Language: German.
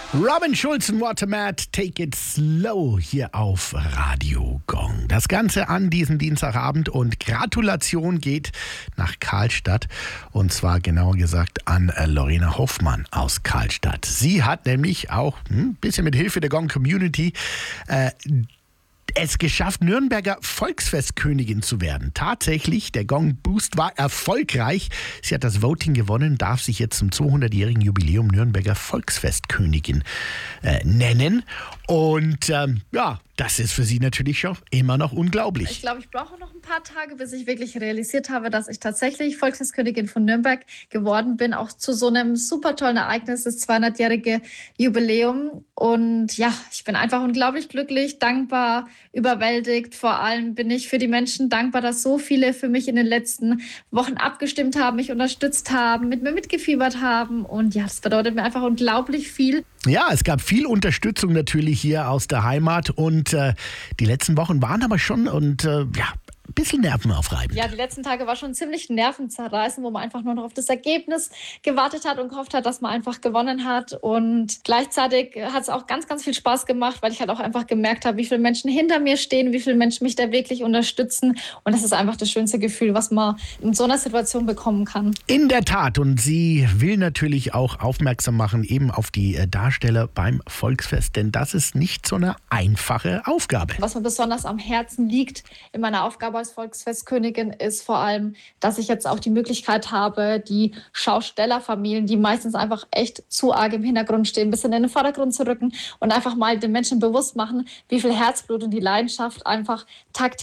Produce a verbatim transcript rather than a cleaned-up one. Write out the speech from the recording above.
Robin Schulz und Watermat, Take It Slow hier auf Radio Gong. Das Ganze an diesem Dienstagabend und Gratulation geht nach Karlstadt und zwar genauer gesagt an Lorena Hoffmann aus Karlstadt. Sie hat nämlich auch ein hm, bisschen mit Hilfe der Gong Community äh, es geschafft, Nürnberger Volksfestkönigin zu werden. Tatsächlich, der Gong Boost war erfolgreich. Sie hat das Voting gewonnen, darf sich jetzt zum zweihundertjährigen Jubiläum Nürnberger Volksfestkönigin äh, nennen. Und ähm, ja, das ist für sie natürlich schon immer noch unglaublich. Ich glaube, ich brauche noch ein paar Tage, bis ich wirklich realisiert habe, dass ich tatsächlich Volksfestkönigin von Nürnberg geworden bin. Auch zu so einem super tollen Ereignis, das zweihundertjährige Jubiläum. Und ja, ich bin einfach unglaublich glücklich, dankbar, überwältigt. Vor allem bin ich für die Menschen dankbar, dass so viele für mich in den letzten Wochen abgestimmt haben, mich unterstützt haben, mit mir mitgefiebert haben. Und ja, das bedeutet mir einfach unglaublich viel. Ja, es gab viel Unterstützung natürlich hier aus der Heimat und äh, die letzten Wochen waren aber schon und äh, ja, ein bisschen nervenaufreibend. Ja, die letzten Tage war schon ziemlich nervenzerreißend, wo man einfach nur noch auf das Ergebnis gewartet hat und gehofft hat, dass man einfach gewonnen hat. Und gleichzeitig hat es auch ganz, ganz viel Spaß gemacht, weil ich halt auch einfach gemerkt habe, wie viele Menschen hinter mir stehen, wie viele Menschen mich da wirklich unterstützen. Und das ist einfach das schönste Gefühl, was man in so einer Situation bekommen kann. In der Tat. Und sie will natürlich auch aufmerksam machen eben auf die Darsteller beim Volksfest, denn das ist nicht so eine einfache Aufgabe. Was mir besonders am Herzen liegt in meiner Aufgabe als Volksfestkönigin ist vor allem, dass ich jetzt auch die Möglichkeit habe, die Schaustellerfamilien, die meistens einfach echt zu arg im Hintergrund stehen, ein bisschen in den Vordergrund zu rücken und einfach mal den Menschen bewusst machen, wie viel Herzblut und die Leidenschaft einfach tagtäglich